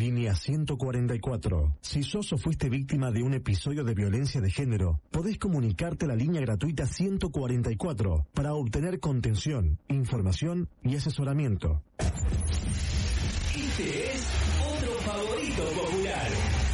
Línea 144. Si sos o fuiste víctima de un episodio de violencia de género, podés comunicarte a la línea gratuita 144 para obtener contención, información y asesoramiento. Este es otro favorito popular.